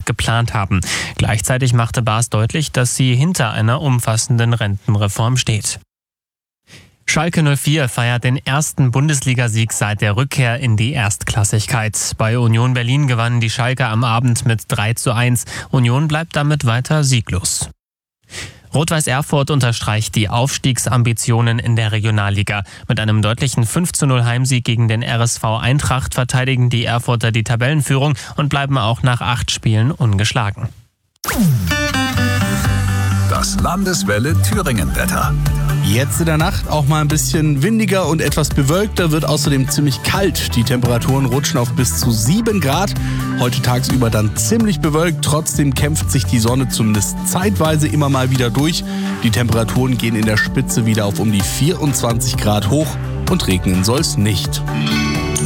geplant haben. Gleichzeitig machte Baas deutlich, dass sie hinter einer umfassenden Rentenreform steht. Schalke 04 feiert den ersten Bundesligasieg seit der Rückkehr in die Erstklassigkeit. Bei Union Berlin gewannen die Schalker am Abend mit 3:1. Union bleibt damit weiter sieglos. Rot-Weiß Erfurt unterstreicht die Aufstiegsambitionen in der Regionalliga. Mit einem deutlichen 5:0 Heimsieg gegen den RSV Eintracht verteidigen die Erfurter die Tabellenführung und bleiben auch nach 8 Spielen ungeschlagen. Das Landeswelle Thüringen-Wetter. Jetzt in der Nacht auch mal ein bisschen windiger und etwas bewölkter, wird außerdem ziemlich kalt. Die Temperaturen rutschen auf bis zu 7 Grad. Heute tagsüber dann ziemlich bewölkt. Trotzdem kämpft sich die Sonne zumindest zeitweise immer mal wieder durch. Die Temperaturen gehen in der Spitze wieder auf um die 24 Grad hoch und regnen soll es nicht.